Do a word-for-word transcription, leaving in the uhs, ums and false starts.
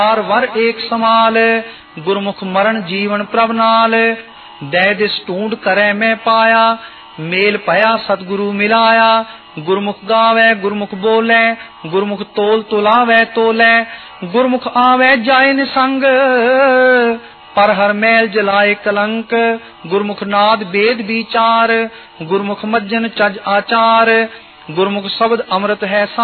चार वर एक समाल, गुरमुख मरण जीवन प्रभ नाल। दै दिस ढूंढ करे मैं पाया, मेल पया सतगुरु मिलाया। गुरमुख गावे गुरमुख बोले, गुरमुख तोल तुलावे तोले। गुरमुख आवे जाए निसंग, पर हर मैल जलाए कलंक। गुरमुख नाद वेद विचार, गुरमुख मज्जन चज आचार। गुरमुख शब्द अमृत है